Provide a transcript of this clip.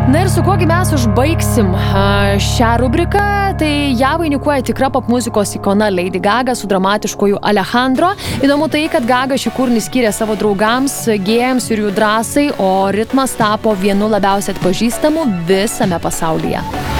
Na ir su kuogi mes užbaigsim šią rubriką, tai ją vainikuoja tikra popmuzikos ikona Lady Gaga su dramatiškoju Alejandro. Įdomu tai, kad Gaga šį kūrinį skyrė savo draugams, gėjams ir jų drąsai, o ritmas tapo vienu labiausiai atpažįstamų visame pasaulyje.